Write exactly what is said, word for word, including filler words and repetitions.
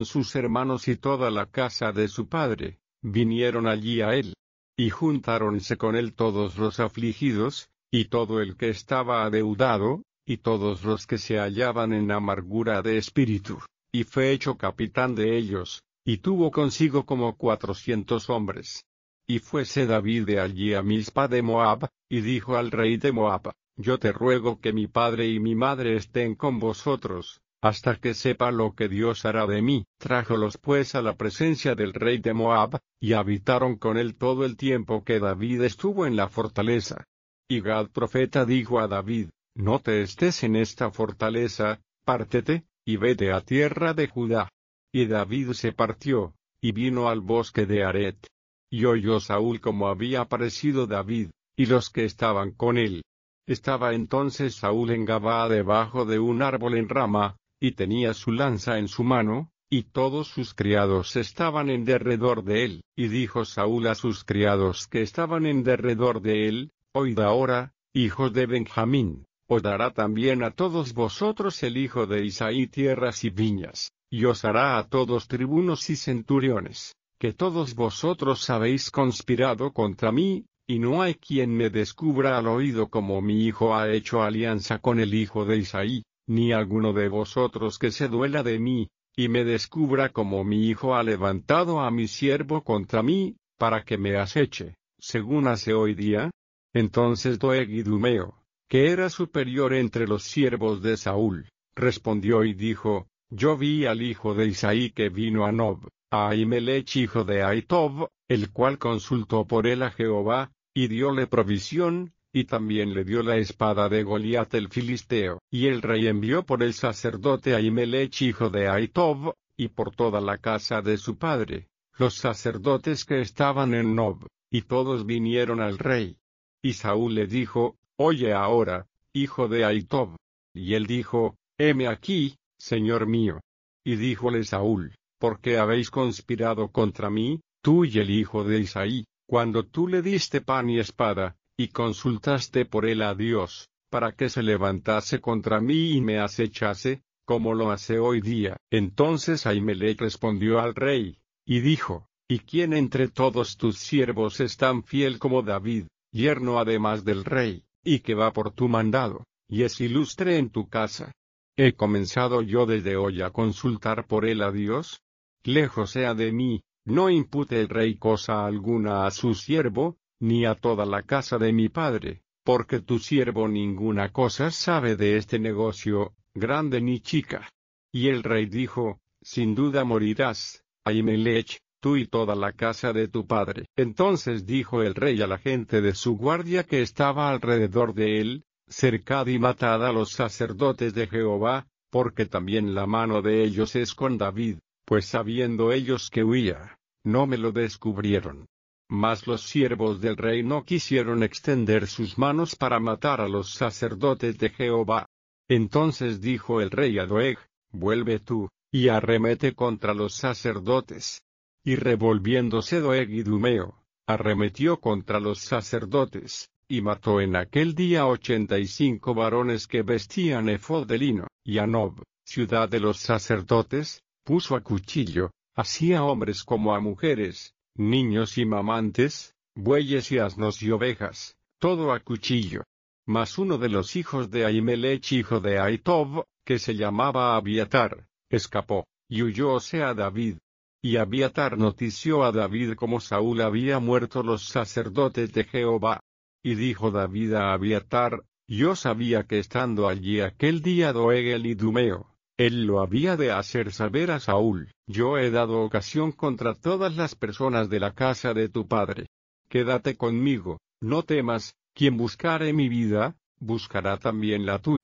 sus hermanos y toda la casa de su padre, vinieron allí a él. Y juntáronse con él todos los afligidos, y todo el que estaba adeudado, y todos los que se hallaban en amargura de espíritu, y fue hecho capitán de ellos, y tuvo consigo como cuatrocientos hombres. Y fuese David de allí a Mizpa de Moab, y dijo al rey de Moab: Yo te ruego que mi padre y mi madre estén con vosotros, hasta que sepa lo que Dios hará de mí. Trájolos pues a la presencia del rey de Moab, y habitaron con él todo el tiempo que David estuvo en la fortaleza. Y Gad profeta dijo a David: No te estés en esta fortaleza, pártete, y vete a tierra de Judá. Y David se partió, y vino al bosque de Aret. Y oyó Saúl cómo había aparecido David, y los que estaban con él. Estaba entonces Saúl en Gabaa debajo de un árbol en Rama, y tenía su lanza en su mano, y todos sus criados estaban en derredor de él. Y dijo Saúl a sus criados que estaban en derredor de él: Oíd ahora, hijos de Benjamín, os dará también a todos vosotros el hijo de Isaí tierras y viñas, y os hará a todos tribunos y centuriones, que todos vosotros habéis conspirado contra mí, y no hay quien me descubra al oído como mi hijo ha hecho alianza con el hijo de Isaí, ni alguno de vosotros que se duela de mí, y me descubra como mi hijo ha levantado a mi siervo contra mí, para que me aceche, según hace hoy día. Entonces Doeg Idumeo, que era superior entre los siervos de Saúl, respondió y dijo: Yo vi al hijo de Isaí que vino a Nob, a Ahimelech hijo de Ahitob, el cual consultó por él a Jehová, y dióle provisión, y también le dio la espada de Goliat el filisteo. Y el rey envió por el sacerdote Ahimelech hijo de Ahitob, y por toda la casa de su padre, los sacerdotes que estaban en Nob, y todos vinieron al rey. Y Saúl le dijo: Oye ahora, hijo de Ahitob. Y él dijo: Heme aquí, señor mío. Y díjole Saúl: ¿Por qué habéis conspirado contra mí, tú y el hijo de Isaí, cuando tú le diste pan y espada, y consultaste por él a Dios, para que se levantase contra mí y me acechase, como lo hace hoy día? Entonces Ahimelech respondió al rey, y dijo: ¿Y quién entre todos tus siervos es tan fiel como David, yerno además del rey, y que va por tu mandado, y es ilustre en tu casa? ¿He comenzado yo desde hoy a consultar por él a Dios? Lejos sea de mí, no impute el rey cosa alguna a su siervo, ni a toda la casa de mi padre, porque tu siervo ninguna cosa sabe de este negocio, grande ni chica. Y el rey dijo: Sin duda morirás, Ahimelech, tú y toda la casa de tu padre. Entonces dijo el rey a la gente de su guardia que estaba alrededor de él: Cercad y matad a los sacerdotes de Jehová, porque también la mano de ellos es con David, pues sabiendo ellos que huía, no me lo descubrieron. Mas los siervos del rey no quisieron extender sus manos para matar a los sacerdotes de Jehová. Entonces dijo el rey a Doeg: Vuelve tú, y arremete contra los sacerdotes. Y revolviéndose Doeg Idumeo, arremetió contra los sacerdotes, y mató en aquel día ochenta y cinco varones que vestían efod de lino. Y a Nob, ciudad de los sacerdotes, puso a cuchillo, así a hombres como a mujeres, niños y mamantes, bueyes y asnos y ovejas, todo a cuchillo. Mas uno de los hijos de Ahimelech hijo de Ahitob, que se llamaba Abiatar, escapó, y huyóse a David. Y Abiatar notició a David cómo Saúl había muerto los sacerdotes de Jehová. Y dijo David a Abiatar: Yo sabía que estando allí aquel día Doeg el Idumeo, él lo había de hacer saber a Saúl. Yo he dado ocasión contra todas las personas de la casa de tu padre. Quédate conmigo, no temas, quien buscare mi vida, buscará también la tuya.